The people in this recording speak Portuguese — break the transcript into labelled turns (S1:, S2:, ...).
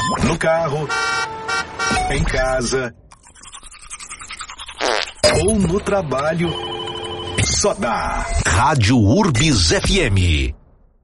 S1: No carro, em casa ou no trabalho, só dá Rádio Urbis FM.